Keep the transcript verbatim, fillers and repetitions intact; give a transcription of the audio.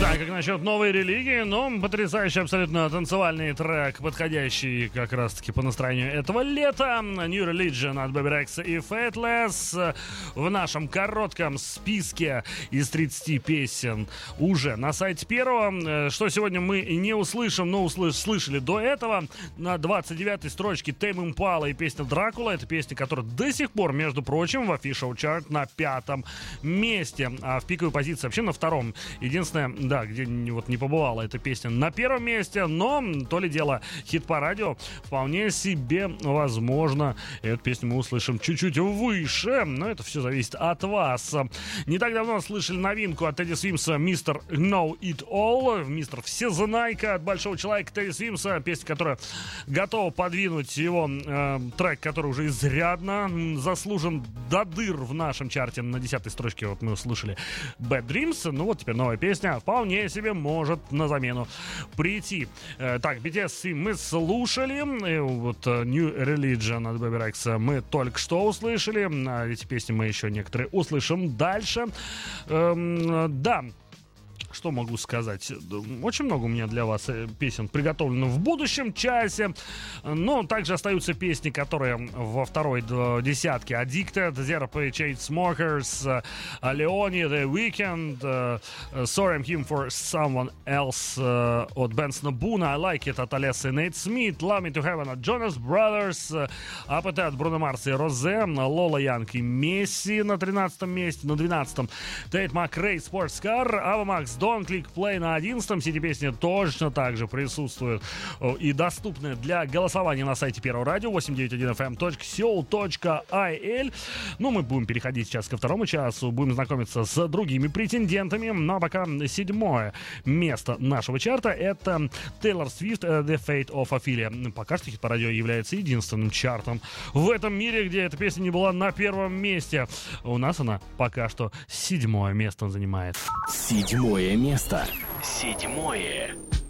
знаю, как насчет новой религии, но потрясающий абсолютно танцевальный трек, подходящий как раз-таки по настроению этого лета. New Religion от Baby Rexha и Faithless в нашем коротком списке из тридцати песен уже на сайте Первого. Что сегодня мы не услышим, но услыш- слышали до этого. На двадцать девятой строчке Tame Impala и песня Дракула. Это песня, которая до сих пор, между прочим, в Official Chart на пятом месте. А в пиковой позиции вообще на втором. Единственное, да, где вот не побывала эта песня на первом месте, но то ли дело хит по радио, вполне себе возможно, эту песню мы услышим чуть-чуть выше, но это все зависит от вас. Не так давно слышали новинку от Тедди Свимса «Мистер Know It All», «Мистер Всезнайка» от большого человека Тедди Свимса, песня, которая готова подвинуть его э, трек, который уже изрядно заслужен до дыр в нашем чарте. На десятой строчке вот мы услышали «Bad Dreams», ну вот теперь новая песня вполне себе может на замену прийти. Э, так, би ти эс мы слушали, и вот New Religion от Baby Rexha мы только что услышали, а эти песни мы еще некоторые услышим дальше. Эм, да. Что могу сказать? Очень много у меня для вас песен приготовлено в будущем часе. Но также остаются песни, которые во второй десятке: Addicted, Zero Pay Chainsmokers, Leone, The Weeknd, Sorry I'm Him for Someone Else от Бенсона Буна, I Like It от Алессы и Нейт Смит, Love Me to Heaven от Jonas Brothers, эй пи ти от Бруно Марса и Розе, Лола Янг и Месси на тринадцатом месте. На двенадцатом Тейт Макрей, Sports Car, Ава Макс, Don't Click Play на одиннадцатом. Все эти песни точно так же присутствуют и доступны для голосования на сайте Первого радио восемь девять один эф эм точка сеул точка ай эл. Ну, мы будем переходить сейчас ко второму часу, будем знакомиться с другими претендентами. Ну, а пока седьмое место нашего чарта — это Taylor Swift The Fate of Ophelia. Пока что хит по радио является единственным чартом в этом мире, где эта песня не была на первом месте. У нас она пока что седьмое место занимает. Седьмое место. Седьмое.